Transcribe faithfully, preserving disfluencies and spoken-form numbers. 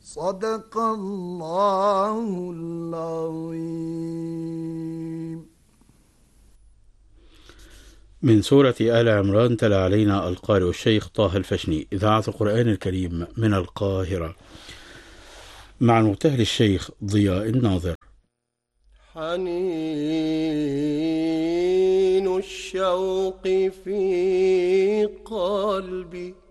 صدق الله العظيم. من سورة آل عمران تلا علينا القارئ الشيخ طه الفشني، إذاعة القرآن الكريم من القاهرة، مع المبتهل الشيخ ضياء الناظر. حنين الشوق في قلبي